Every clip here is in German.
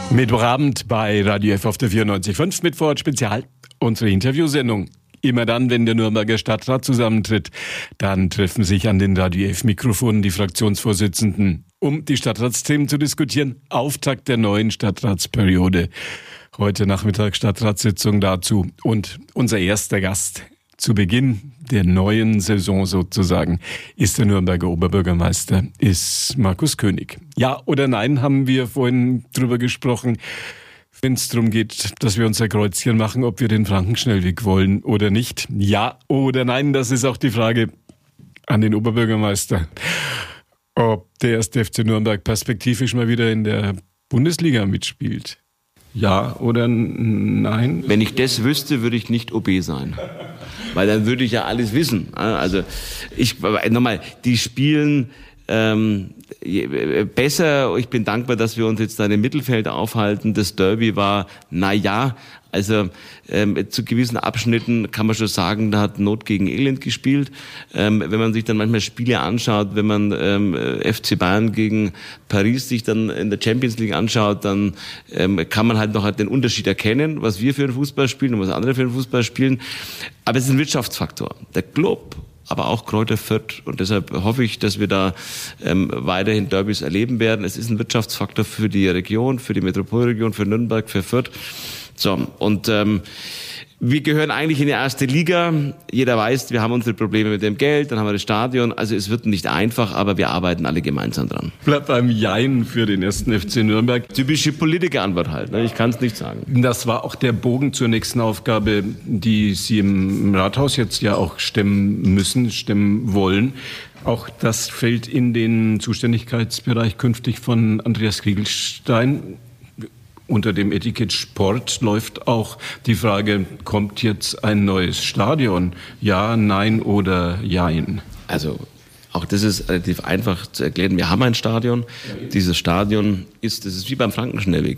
Mittwochabend bei Radio F auf der 94.5 mit Vorort Spezial, unsere Interviewsendung. Immer dann, wenn der Nürnberger Stadtrat zusammentritt, dann treffen sich an den Radio F Mikrofonen die Fraktionsvorsitzenden, um die Stadtratsthemen zu diskutieren. Auftakt der neuen Stadtratsperiode. Heute Nachmittag Stadtratssitzung dazu. Und unser erster Gast zu Beginn der neuen Saison sozusagen ist der Nürnberger Oberbürgermeister, ist Markus König. Ja oder nein, haben wir vorhin drüber gesprochen, wenn es darum geht, dass wir unser Kreuzchen machen, ob wir den Frankenschnellweg wollen oder nicht. Ja oder nein, das ist auch die Frage an den Oberbürgermeister. Ob der erste FC Nürnberg perspektivisch mal wieder in der Bundesliga mitspielt. Ja oder nein? Wenn ich das wüsste, würde ich nicht OB sein. Weil dann würde ich ja alles wissen. Also die spielen besser. Ich bin dankbar, dass wir uns jetzt da im Mittelfeld aufhalten. Das Derby war, zu gewissen Abschnitten kann man schon sagen, da hat Not gegen Elend gespielt. Wenn man sich dann manchmal Spiele anschaut, wenn man FC Bayern gegen Paris sich dann in der Champions League anschaut, dann kann man halt noch den Unterschied erkennen, was wir für einen Fußball spielen und was andere für einen Fußball spielen. Aber es ist ein Wirtschaftsfaktor. Der Club, aber auch Kräuter Fürth. Und deshalb hoffe ich, dass wir da weiterhin Derbys erleben werden. Es ist ein Wirtschaftsfaktor für die Region, für die Metropolregion, für Nürnberg, für Fürth. So, und wir gehören eigentlich in die erste Liga. Jeder weiß, wir haben unsere Probleme mit dem Geld, dann haben wir das Stadion. Also es wird nicht einfach, aber wir arbeiten alle gemeinsam dran. Bleibt beim Jein für den ersten FC Nürnberg. Typische Politikerantwort halt, ne? Ich kann es nicht sagen. Das war auch der Bogen zur nächsten Aufgabe, die Sie im Rathaus jetzt ja auch stemmen wollen. Auch das fällt in den Zuständigkeitsbereich künftig von Andreas Kriegelstein. Unter dem Etikett Sport läuft auch die Frage, kommt jetzt ein neues Stadion? Ja, nein oder jein? Also auch das ist relativ einfach zu erklären. Wir haben ein Stadion. Dieses Stadion das ist wie beim Frankenschnellweg.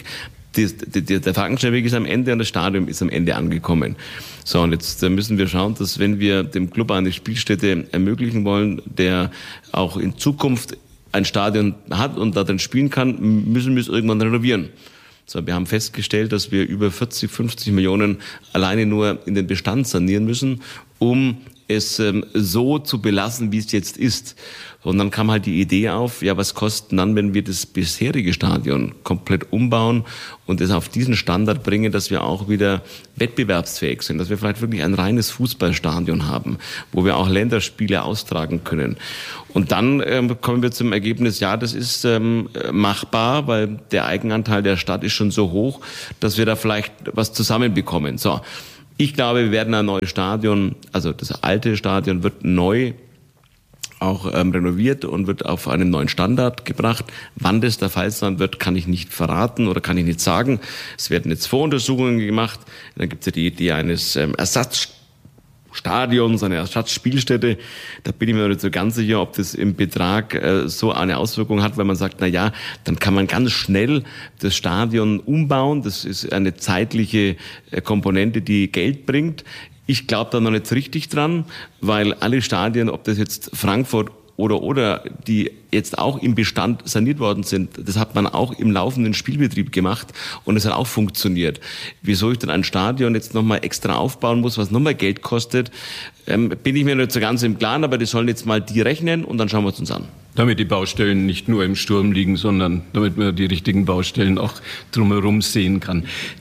Der Frankenschnellweg ist am Ende und das Stadion ist am Ende angekommen. So, und jetzt müssen wir schauen, dass wenn wir dem Club eine Spielstätte ermöglichen wollen, der auch in Zukunft ein Stadion hat und da drin spielen kann, müssen wir es irgendwann renovieren. So, wir haben festgestellt, dass wir über 40, 50 Millionen alleine nur in den Bestand sanieren müssen, um es so zu belassen, wie es jetzt ist. Und dann kam halt die Idee auf, ja, was kosten dann, wenn wir das bisherige Stadion komplett umbauen und es auf diesen Standard bringen, dass wir auch wieder wettbewerbsfähig sind, dass wir vielleicht wirklich ein reines Fußballstadion haben, wo wir auch Länderspiele austragen können. Und dann kommen wir zum Ergebnis, ja, das ist machbar, weil der Eigenanteil der Stadt ist schon so hoch, dass wir da vielleicht was zusammenbekommen. So, ich glaube, wir werden ein neues Stadion, also das alte Stadion wird neu auch renoviert und wird auf einen neuen Standard gebracht. Wann das der Fall sein wird, kann ich nicht verraten oder kann ich nicht sagen. Es werden jetzt Voruntersuchungen gemacht. Dann gibt es ja die Idee eines Ersatzstadions, eine Ersatzspielstätte. Da bin ich mir noch nicht so ganz sicher, ob das im Betrag so eine Auswirkung hat, weil man sagt, na ja, dann kann man ganz schnell das Stadion umbauen. Das ist eine zeitliche Komponente, die Geld bringt. Ich glaube da noch nicht richtig dran, weil alle Stadien, ob das jetzt Frankfurt oder die jetzt auch im Bestand saniert worden sind, das hat man auch im laufenden Spielbetrieb gemacht und es hat auch funktioniert. Wieso ich dann ein Stadion jetzt nochmal extra aufbauen muss, was nochmal Geld kostet, bin ich mir nicht so ganz im Klaren, aber die sollen jetzt mal die rechnen und dann schauen wir es uns an. Damit die Baustellen nicht nur im Sturm liegen, sondern damit man die richtigen Baustellen auch drumherum sehen kann.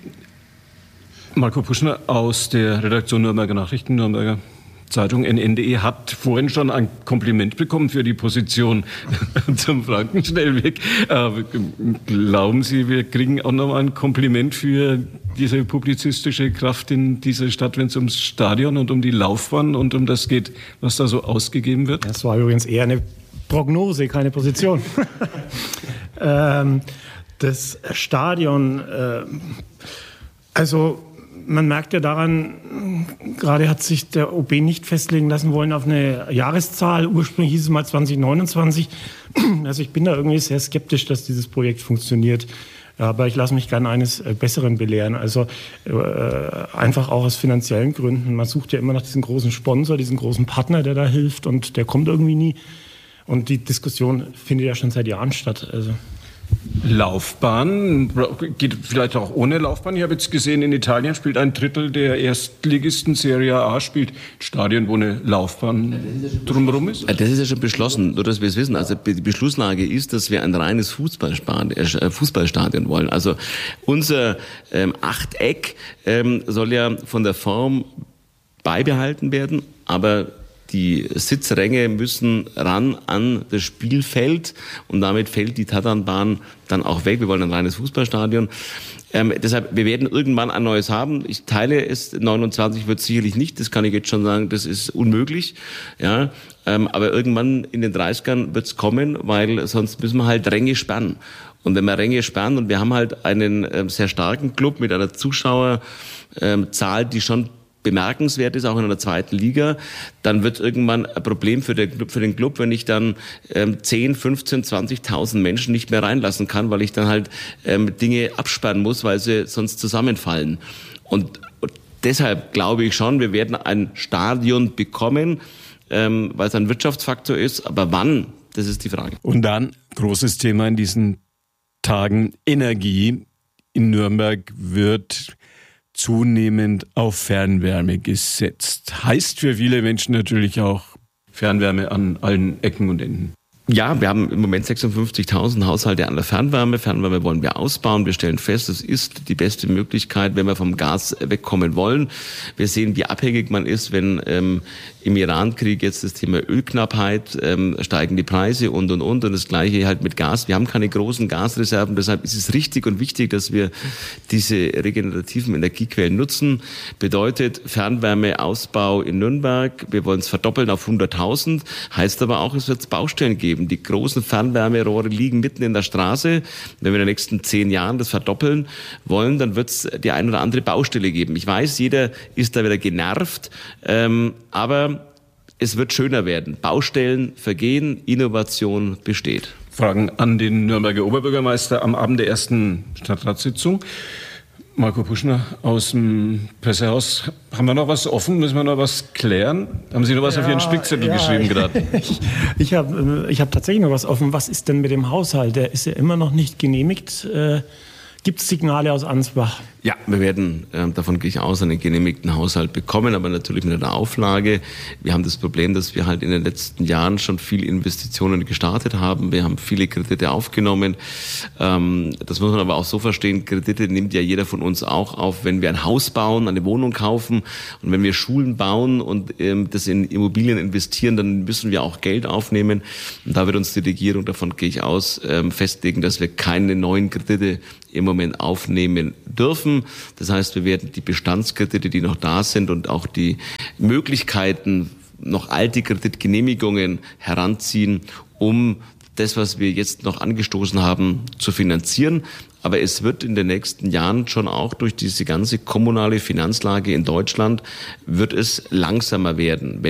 Marco Puschner aus der Redaktion Nürnberger Nachrichten, Nürnberger Zeitung NNDE hat vorhin schon ein Kompliment bekommen für die Position zum Frankenschnellweg. Glauben Sie, wir kriegen auch noch ein Kompliment für diese publizistische Kraft in dieser Stadt, wenn es ums Stadion und um die Laufbahn und um das geht, was da so ausgegeben wird? Das war übrigens eher eine Prognose, keine Position. Das Stadion, man merkt ja daran, gerade hat sich der OB nicht festlegen lassen wollen auf eine Jahreszahl. Ursprünglich hieß es mal 2029. Also ich bin da irgendwie sehr skeptisch, dass dieses Projekt funktioniert. Aber ich lasse mich gerne eines Besseren belehren. Also einfach auch aus finanziellen Gründen. Man sucht ja immer nach diesem großen Sponsor, diesem großen Partner, der da hilft. Und der kommt irgendwie nie. Und die Diskussion findet ja schon seit Jahren statt. Also Laufbahn, geht vielleicht auch ohne Laufbahn. Ich habe jetzt gesehen, in Italien spielt ein Drittel der Erstligisten Serie A, spielt Stadien, wo eine Laufbahn drumherum ist. Das ist ja schon beschlossen, nur dass wir es wissen. Also die Beschlusslage ist, dass wir ein reines Fußballstadion wollen. Also unser Achteck soll ja von der Form beibehalten werden, aber die Sitzränge müssen ran an das Spielfeld und damit fällt die Tatanbahn dann auch weg. Wir wollen ein reines Fußballstadion. Deshalb, wir werden irgendwann ein neues haben. Ich teile es, 29 wird es sicherlich nicht, das kann ich jetzt schon sagen, das ist unmöglich. Ja, aber irgendwann in den 30ern wird es kommen, weil sonst müssen wir halt Ränge sperren. Und wenn wir Ränge sperren und wir haben halt einen sehr starken Club mit einer Zuschauerzahl, die schon bemerkenswert ist, auch in einer zweiten Liga, dann wird irgendwann ein Problem für den Club, wenn ich dann 10, 15, 20.000 Menschen nicht mehr reinlassen kann, weil ich dann halt Dinge absperren muss, weil sie sonst zusammenfallen. Und deshalb glaube ich schon, wir werden ein Stadion bekommen, weil es ein Wirtschaftsfaktor ist, aber wann, das ist die Frage. Und dann, großes Thema in diesen Tagen, Energie. In Nürnberg wird zunehmend auf Fernwärme gesetzt. Heißt für viele Menschen natürlich auch Fernwärme an allen Ecken und Enden. Ja, wir haben im Moment 56.000 Haushalte an der Fernwärme. Fernwärme wollen wir ausbauen. Wir stellen fest, es ist die beste Möglichkeit, wenn wir vom Gas wegkommen wollen. Wir sehen, wie abhängig man ist, wenn im Iran-Krieg jetzt das Thema Ölknappheit, steigen die Preise und. Und das Gleiche halt mit Gas. Wir haben keine großen Gasreserven. Deshalb ist es richtig und wichtig, dass wir diese regenerativen Energiequellen nutzen. Bedeutet Fernwärmeausbau in Nürnberg. Wir wollen es verdoppeln auf 100.000. Heißt aber auch, es wird Baustellen geben. Die großen Fernwärmerohre liegen mitten in der Straße. Wenn wir in den nächsten 10 Jahren das verdoppeln wollen, dann wird es die ein oder andere Baustelle geben. Ich weiß, jeder ist da wieder genervt, aber es wird schöner werden. Baustellen vergehen, Innovation besteht. Fragen an den Nürnberger Oberbürgermeister am Abend der ersten Stadtratssitzung. Marco Puschner aus dem Pressehaus. Haben wir noch was offen? Müssen wir noch was klären? Haben Sie noch was auf Ihren Spickzettel geschrieben gerade? Ich hab tatsächlich noch was offen. Was ist denn mit dem Haushalt? Der ist ja immer noch nicht genehmigt. Gibt es Signale aus Ansbach? Ja, wir werden, davon gehe ich aus, einen genehmigten Haushalt bekommen, aber natürlich mit einer Auflage. Wir haben das Problem, dass wir halt in den letzten Jahren schon viel Investitionen gestartet haben. Wir haben viele Kredite aufgenommen. Das muss man aber auch so verstehen, Kredite nimmt ja jeder von uns auch auf, wenn wir ein Haus bauen, eine Wohnung kaufen und wenn wir Schulen bauen und das in Immobilien investieren, dann müssen wir auch Geld aufnehmen. Und da wird uns die Regierung, davon gehe ich aus, festlegen, dass wir keine neuen Kredite im Moment aufnehmen dürfen. Das heißt, wir werden die Bestandskredite, die noch da sind und auch die Möglichkeiten, noch alte Kreditgenehmigungen heranziehen, um das, was wir jetzt noch angestoßen haben, zu finanzieren. Aber es wird in den nächsten Jahren schon auch durch diese ganze kommunale Finanzlage in Deutschland, wird es langsamer werden.